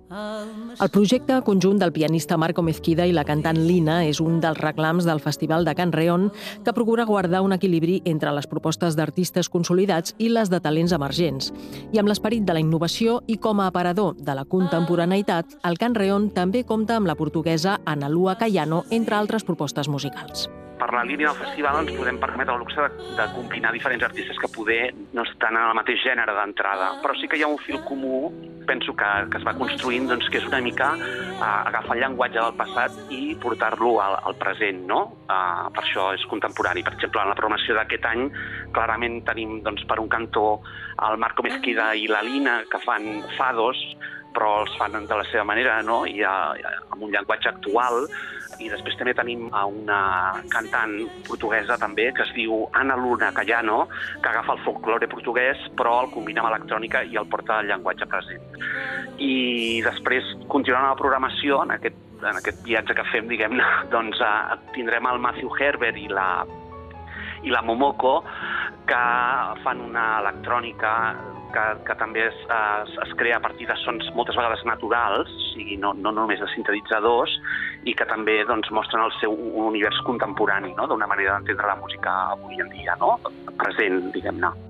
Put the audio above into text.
El projecte conjunt del pianista Marco Mezquida i la cantant Lina és un dels reclams del Festival de Can Reon, que procura guardar un equilibri entre les propostes d'artistes consolidats i les de talents emergents. I amb l'esperit de la innovació i com a aparador de la contemporaneïtat, el Can Reon també compta amb la portuguesa Ana Lua Caiano, entre altres propostes musicals. Per la línia del festival ens podem permetre el luxe de combinar diferents artistes que poder no estan en el mateix gènere d'entrada, però sí que hi ha un fil comú, penso que es va construint, que és una mica agafar el llenguatge del passat i portar-lo al present, no? Per això és contemporani. Per exemple, en la programació d'aquest any clarament tenim per un cantó el Marco Mezquida i la Lina, que fan fados, però els fan de la seva manera, no? I amb un llenguatge actual. I després també tenim una cantant portuguesa també que es diu Ana Lua Caiano, que agafa el folklore portuguès però el combina amb electrònica i el porta al llenguatge present. I després, continuant la programació, en aquest viatge que fem, diguem-ne, tindrem el Matthew Herbert i la Momoko, que fan una electrònica que també es crea a partir de sons moltes vegades naturals, o sigui, no només de sintetitzadors, i que també mostren el seu univers contemporani, no? D'una manera d'entendre la música avui en dia, no? Present, diguem-ne.